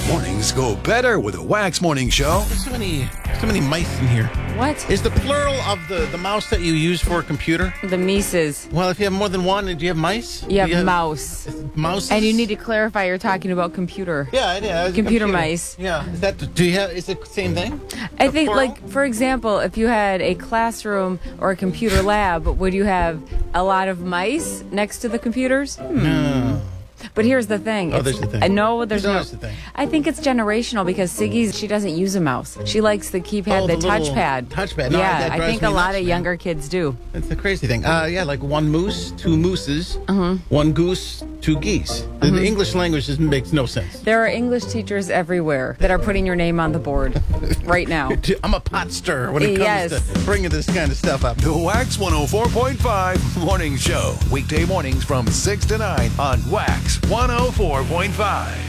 Mornings go better with a Wax Morning Show. There's so many mice in here. What? Is the plural of the mouse that you use for a computer? The Mises. Well, if you have more than one, do you have mice? You have mouse. Mouse. And you need to clarify you're talking about computer. Yeah, it is. Computer mice. Yeah. Is it the same thing? I think, plural? like, for example, if you had a classroom or a computer lab, would you have a lot of mice next to the computers? No. But here's the thing. Oh, there's the thing. No, there's no. There's the thing. I think it's generational because Siggy, she doesn't use a mouse. She likes the keypad, Oh, the the little touchpad. touchpad. No, yeah, that I drives think me a lot nuts, of man. younger kids do. That's the crazy thing. Yeah, like one moose, two mooses, one goose, two geese. The English language just makes no sense. There are English teachers everywhere that are putting your name on the board right now. I'm a pot stirrer when it comes Yes. to bringing this kind of stuff up. The Wax 104.5 Morning Show. Weekday mornings from 6 to 9 on Wax 104.5.